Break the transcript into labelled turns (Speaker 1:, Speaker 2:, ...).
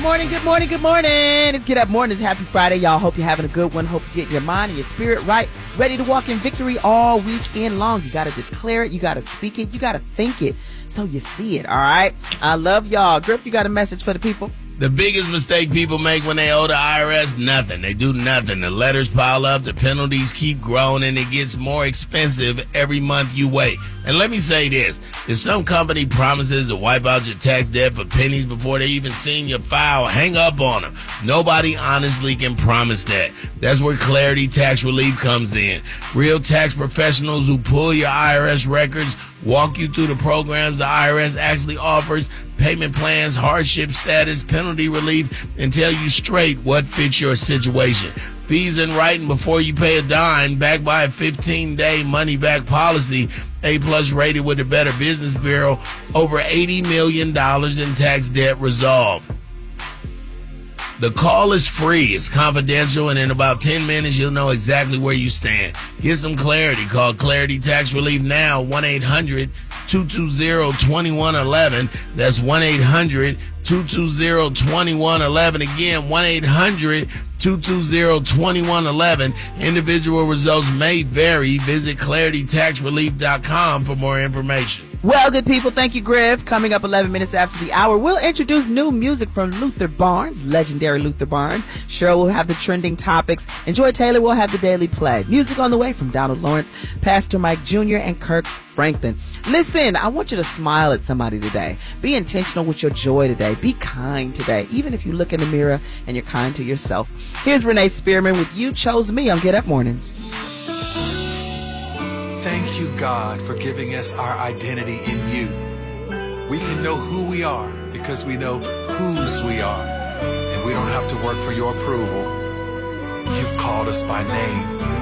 Speaker 1: morning, good morning, good morning. It's Get Up Morning. Happy Friday, y'all. Hope you're having a good one. Hope you're getting your mind and your spirit right. Ready to walk in victory all weekend long. You got to declare it. You got to speak it. You got to think it so you see it, all right? I love y'all. Griff, you got a message for the people?
Speaker 2: The biggest mistake people make when they owe the IRS, nothing. They do nothing. The letters pile up, the penalties keep growing, and it gets more expensive every month you wait. And let me say this. If some company promises to wipe out your tax debt for pennies before they even seen your file, hang up on them. Nobody honestly can promise that. That's where Clarity Tax Relief comes in. Real tax professionals who pull your IRS records, walk you through the programs the IRS actually offers, payment plans, hardship status, penalty relief, and tell you straight what fits your situation. Fees in writing before you pay a dime, backed by a 15-day money-back policy, A-plus rated with the Better Business Bureau, over $80 million in tax debt resolved. The call is free, it's confidential, and in about 10 minutes, you'll know exactly where you stand. Get some clarity. Call Clarity Tax Relief now, 1-800-220-2111. That's 1-800-220-2111. Again, 1-800-220-2111. Individual results may vary. Visit ClarityTaxRelief.com for more information.
Speaker 1: Well, good people, thank you, Griff. Coming up 11 minutes after the hour, we'll introduce new music from Luther Barnes, legendary Luther Barnes. Cheryl will have the trending topics, and Joy Taylor will have the daily play. Music on the way from Donald Lawrence, Pastor Mike Jr., and Kirk Franklin. Listen, I want you to smile at somebody today. Be intentional with your joy today. Be kind today, even if you look in the mirror and you're kind to yourself. Here's Renee Spearman with You Chose Me on Get Up Mornings.
Speaker 3: Thank you, God, for giving us our identity in you. We can know who we are because we know whose we are. And we don't have to work for your approval. You've called us by name.